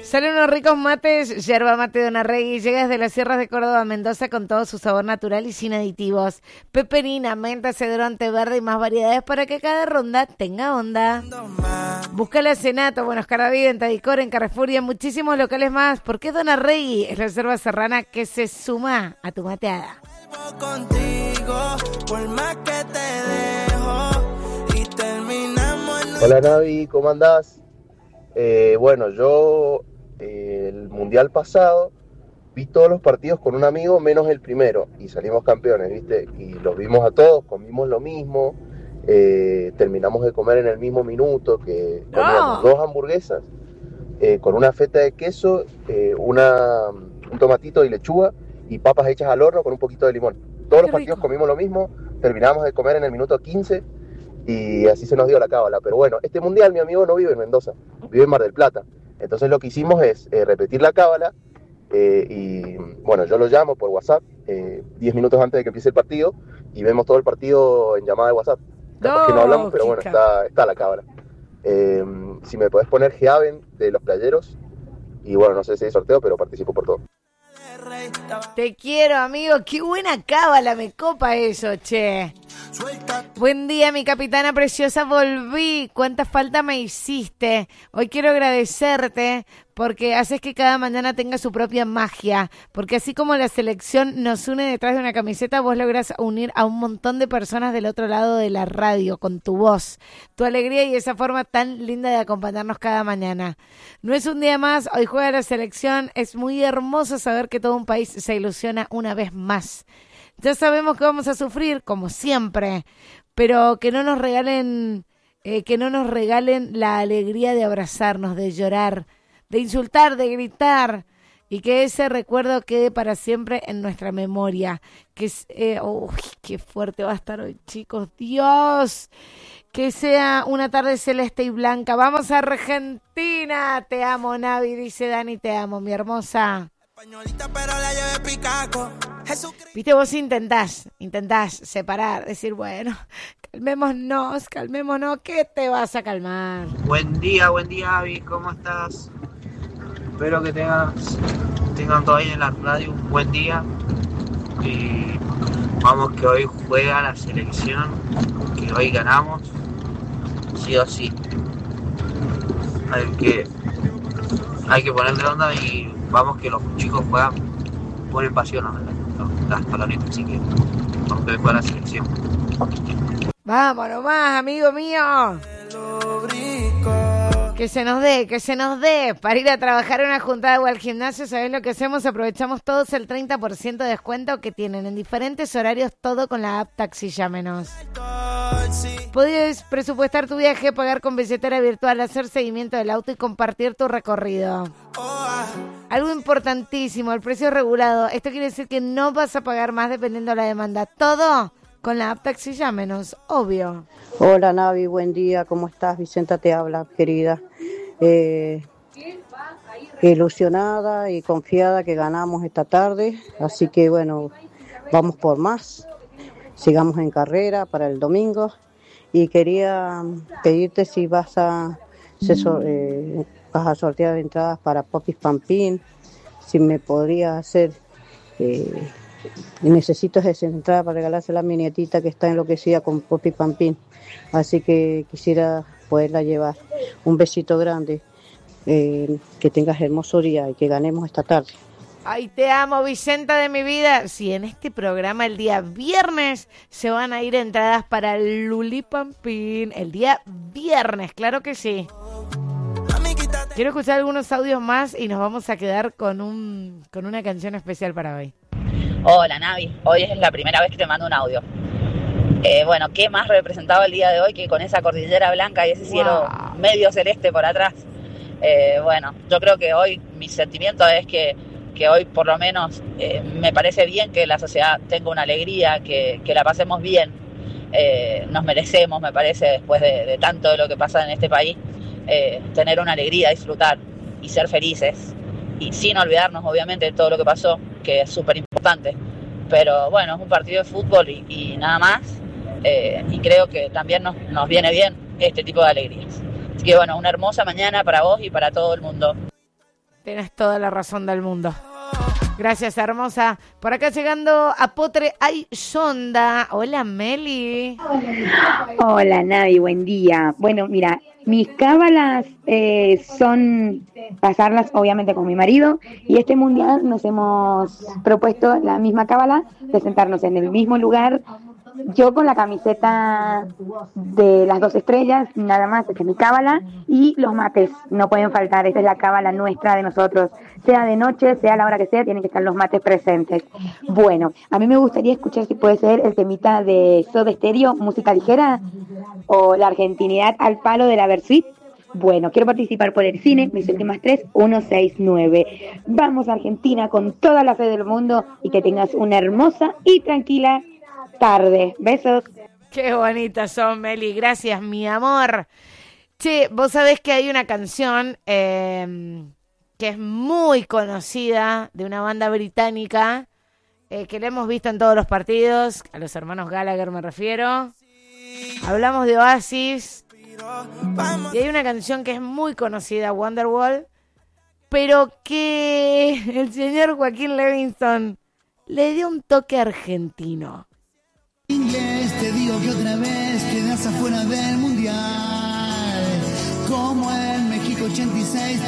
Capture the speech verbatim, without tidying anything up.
Salen unos ricos mates, yerba mate Dona Regui, llega desde las sierras de Córdoba a Mendoza con todo su sabor natural y sin aditivos. Peperina, menta, cedrón, té verde y más variedades para que cada ronda tenga onda. Búscala en Senato, Buenos Caraví, en Tadicor, en Carrefour y en muchísimos locales más, porque Dona Regui es la yerba serrana que se suma a tu mateada. Contigo, por más que te dejo, y terminamos en... Hola Navi, ¿cómo andás? Eh, bueno, yo eh, el mundial pasado vi todos los partidos con un amigo menos el primero y salimos campeones, ¿viste? Y los vimos a todos, comimos lo mismo, eh, terminamos de comer en el mismo minuto, que comíamos dos hamburguesas eh, con una feta de queso, eh, una, un tomatito y lechuga y papas hechas al horno con un poquito de limón. Todos los partidos comimos lo mismo, terminamos de comer en el minuto quince y así se nos dio la cábala. Pero bueno, este mundial mi amigo no vive en Mendoza, vive en Mar del Plata. Entonces lo que hicimos es eh, repetir la cábala eh, y bueno, yo lo llamo por WhatsApp diez eh, minutos antes de que empiece el partido y vemos todo el partido en llamada de WhatsApp. Capaz no, que no hablamos, pero bueno, está, está la cábala. Eh, si me podés poner Geaven de los playeros y bueno, no sé si hay sorteo, pero participo por todo. Te quiero, amigo. Qué buena cábala, me copa eso, che. Buen día, mi capitana preciosa. Volví. Cuánta falta me hiciste. Hoy quiero agradecerte porque haces que cada mañana tenga su propia magia. Porque así como la selección nos une detrás de una camiseta, vos lográs unir a un montón de personas del otro lado de la radio con tu voz, tu alegría y esa forma tan linda de acompañarnos cada mañana. No es un día más, hoy juega la selección. Es muy hermoso saber que todo un país se ilusiona una vez más. Ya sabemos que vamos a sufrir, como siempre, pero que no nos regalen, eh, que no nos regalen la alegría de abrazarnos, de llorar, de insultar, de gritar, y que ese recuerdo quede para siempre en nuestra memoria. Que es, eh, uy, qué fuerte va a estar hoy, chicos. Dios, que sea una tarde celeste y blanca. Vamos a Argentina. Te amo, Navi, dice Dani, te amo, mi hermosa. Viste, vos intentás, intentás separar, decir, bueno, calmémonos, calmémonos, ¿qué te vas a calmar? Buen día, buen día, Avi, ¿cómo estás? Espero que tengas, tengan todavía en la radio un buen día. Y vamos, que hoy juega la selección, que hoy ganamos, sí o sí. Hay que, hay que ponerle onda y vamos, que los chicos juegan, ponen pasión a las palonetas, así que vamos a ver para la selección. Vamos nomás, amigo mío. Que se nos dé, que se nos dé para ir a trabajar en una juntada o al gimnasio. ¿Sabés lo que hacemos? Aprovechamos todos el treinta por ciento de descuento que tienen en diferentes horarios, todo con la app Taxi Llámenos. Podés presupuestar tu viaje, pagar con billetera virtual, hacer seguimiento del auto y compartir tu recorrido. Algo importantísimo, el precio es regulado. Esto quiere decir que no vas a pagar más dependiendo de la demanda. Todo con la app Taxi Llámenos, obvio. Hola Navi, buen día, ¿cómo estás? Vicenta te habla, querida. Eh, ilusionada y confiada que ganamos esta tarde, así que bueno, vamos por más. Sigamos en carrera para el domingo y quería pedirte si vas a, se, eh, vas a sortear entradas para Popis Pampín, si me podría hacer... Eh, necesito esa entrada para regalársela a mi nietita que está enloquecida con Popi Pampín, así que quisiera poderla llevar. Un besito grande, eh, que tengas hermoso día y que ganemos esta tarde. Ay, te amo, Vicenta de mi vida. Si en este programa el día viernes se van a ir entradas para Luli Pampín, el día viernes, claro que sí. Quiero escuchar algunos audios más y nos vamos a quedar con un con una canción especial para hoy. Hola Navi, hoy es la primera vez que te mando un audio. Eh, bueno, ¿qué más representaba el día de hoy que con esa cordillera blanca y ese cielo wow. medio celeste por atrás? Eh, bueno, yo creo que hoy mi sentimiento es que, que hoy por lo menos eh, me parece bien que la sociedad tenga una alegría, que, que la pasemos bien. Eh, nos merecemos, me parece, después de, de tanto de lo que pasa en este país, eh, tener una alegría, disfrutar y ser felices. Y sin olvidarnos, obviamente, de todo lo que pasó, que es súper importante. Pero bueno, es un partido de fútbol y, y nada más. Eh, y creo que también nos, nos viene bien este tipo de alegrías. Así que bueno, una hermosa mañana para vos y para todo el mundo. Tenés toda la razón del mundo. Gracias, hermosa. Por acá llegando a Potre hay Sonda. Hola, Meli. Hola, Navi, buen día. Bueno, mira, mis cábalas eh, son pasarlas obviamente con mi marido, y este mundial nos hemos propuesto la misma cábala de sentarnos en el mismo lugar. Yo con la camiseta de las dos estrellas, nada más, esta es mi cábala, y los mates no pueden faltar, esta es la cábala nuestra de nosotros, sea de noche, sea a la hora que sea, tienen que estar los mates presentes. Bueno, a mí me gustaría escuchar si puede ser el temita de Soda Stereo, música ligera, o la argentinidad al palo de la Versuit. Bueno, quiero participar por el cine, mis últimas tres, uno seis nueve. Vamos a Argentina con toda la fe del mundo y que tengas una hermosa y tranquila tarde. Besos. Qué bonitas son, Meli. Gracias, mi amor. Che, vos sabés que hay una canción eh, que es muy conocida de una banda británica eh, que la hemos visto en todos los partidos. A los hermanos Gallagher me refiero. Hablamos de Oasis. Y hay una canción que es muy conocida, Wonderwall, pero que el señor Joaquín Levinson le dio un toque argentino. Inglés, te digo que otra vez quedas afuera del mundial, como en México ochenta y seis.